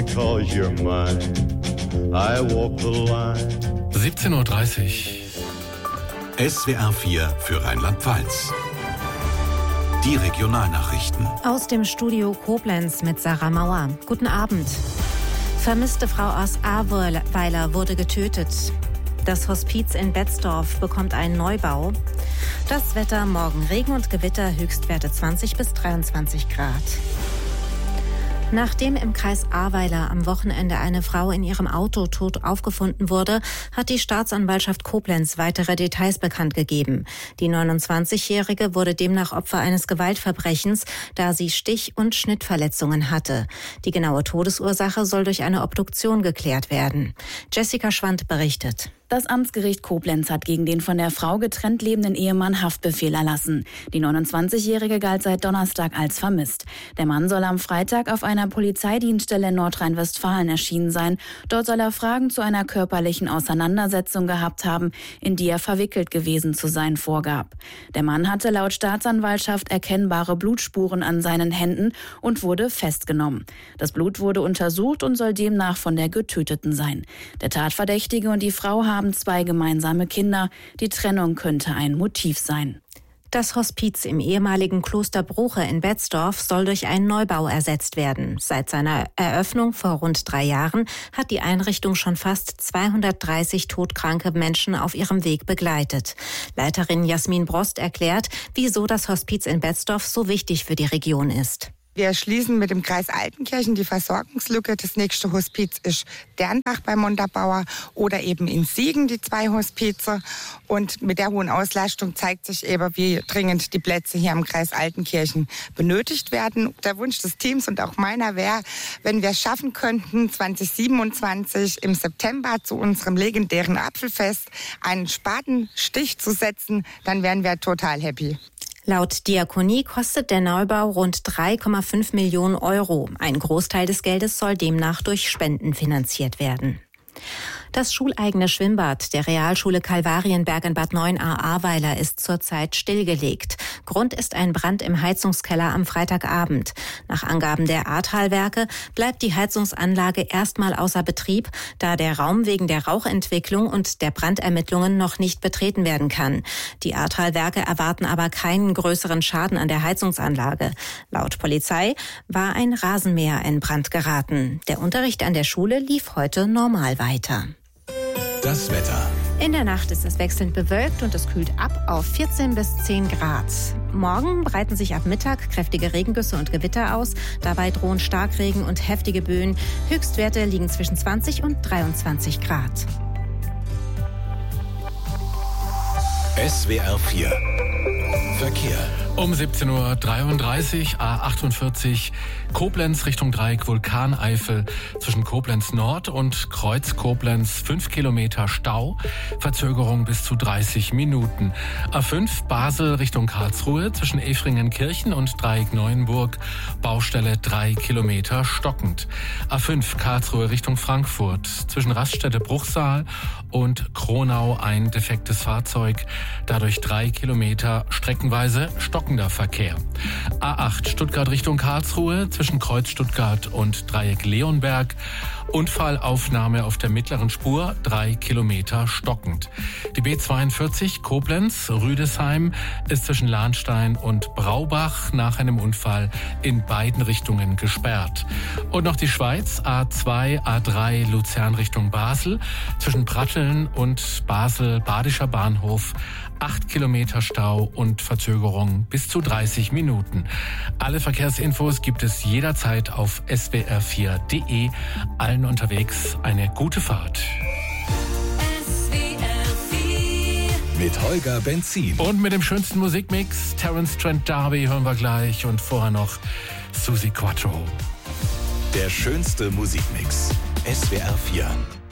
because you're mine. I walk the line. 17:30 Uhr. SWR 4 für Rheinland-Pfalz. Die Regionalnachrichten. Aus dem Studio Koblenz mit Sarah Mauer. Guten Abend. Vermisste Frau aus Ahrweiler wurde getötet. Das Hospiz in Betzdorf bekommt einen Neubau. Das Wetter: morgen Regen und Gewitter, Höchstwerte 20 bis 23 Grad. Nachdem im Kreis Ahrweiler am Wochenende eine Frau in ihrem Auto tot aufgefunden wurde, hat die Staatsanwaltschaft Koblenz weitere Details bekannt gegeben. Die 29-Jährige wurde demnach Opfer eines Gewaltverbrechens, da sie Stich- und Schnittverletzungen hatte. Die genaue Todesursache soll durch eine Obduktion geklärt werden. Jessica Schwand berichtet. Das Amtsgericht Koblenz hat gegen den von der Frau getrennt lebenden Ehemann Haftbefehl erlassen. Die 29-Jährige galt seit Donnerstag als vermisst. Der Mann soll am Freitag auf einer Polizeidienststelle in Nordrhein-Westfalen erschienen sein. Dort soll er Fragen zu einer körperlichen Auseinandersetzung gehabt haben, in die er verwickelt gewesen zu sein vorgab. Der Mann hatte laut Staatsanwaltschaft erkennbare Blutspuren an seinen Händen und wurde festgenommen. Das Blut wurde untersucht und soll demnach von der Getöteten sein. Der Tatverdächtige und die Frau haben 2 gemeinsame Kinder. Die Trennung könnte ein Motiv sein. Das Hospiz im ehemaligen Kloster Bruche in Betzdorf soll durch einen Neubau ersetzt werden. Seit seiner Eröffnung vor rund 3 Jahren hat die Einrichtung schon fast 230 todkranke Menschen auf ihrem Weg begleitet. Leiterin Jasmin Brost erklärt, wieso das Hospiz in Betzdorf so wichtig für die Region ist. Wir schließen mit dem Kreis Altenkirchen die Versorgungslücke. Das nächste Hospiz ist Dernbach bei Montabaur oder eben in Siegen die 2 Hospize. Und mit der hohen Auslastung zeigt sich eben, wie dringend die Plätze hier im Kreis Altenkirchen benötigt werden. Der Wunsch des Teams und auch meiner wäre, wenn wir es schaffen könnten, 2027 im September zu unserem legendären Apfelfest einen Spatenstich zu setzen, dann wären wir total happy. Laut Diakonie kostet der Neubau rund 3,5 Millionen Euro. Ein Großteil des Geldes soll demnach durch Spenden finanziert werden. Das schuleigene Schwimmbad der Realschule Kalvarienberg in Bad Neuenahr-Ahrweiler ist zurzeit stillgelegt. Grund ist ein Brand im Heizungskeller am Freitagabend. Nach Angaben der Ahrtalwerke bleibt die Heizungsanlage erstmal außer Betrieb, da der Raum wegen der Rauchentwicklung und der Brandermittlungen noch nicht betreten werden kann. Die Ahrtalwerke erwarten aber keinen größeren Schaden an der Heizungsanlage. Laut Polizei war ein Rasenmäher in Brand geraten. Der Unterricht an der Schule lief heute normal weiter. Das Wetter. In der Nacht ist es wechselnd bewölkt und es kühlt ab auf 14 bis 10 Grad. Morgen breiten sich ab Mittag kräftige Regengüsse und Gewitter aus. Dabei drohen Starkregen und heftige Böen. Höchstwerte liegen zwischen 20 und 23 Grad. SWR 4 Verkehr. Um 17:33 Uhr, A48, Koblenz Richtung Dreieck Vulkaneifel, zwischen Koblenz Nord und Kreuz Koblenz 5 Kilometer Stau, Verzögerung bis zu 30 Minuten. A5 Basel Richtung Karlsruhe, zwischen Efringenkirchen und Dreieck Neuenburg, Baustelle 3 Kilometer stockend. A5 Karlsruhe Richtung Frankfurt, zwischen Raststätte Bruchsal und Kronau ein defektes Fahrzeug, dadurch 3 Kilometer streckenweise stockender Verkehr. A8 Stuttgart Richtung Karlsruhe, zwischen Kreuz Stuttgart und Dreieck Leonberg, Unfallaufnahme auf der mittleren Spur, 3 Kilometer stockend. Die B42 Koblenz Rüdesheim ist zwischen Lahnstein und Braubach nach einem Unfall in beiden Richtungen gesperrt. Und noch die Schweiz, A2, A3 Luzern Richtung Basel, zwischen Pratteln und Basel Badischer Bahnhof, 8 Kilometer Stau und Verzögerung bis zu 30 Minuten. Alle Verkehrsinfos gibt es jederzeit auf swr4.de. Allen unterwegs eine gute Fahrt. Mit Holger Benzin. Und mit dem schönsten Musikmix, Terence Trent D'Arby hören wir gleich und vorher noch Suzi Quatro. Der schönste Musikmix. SWR 4.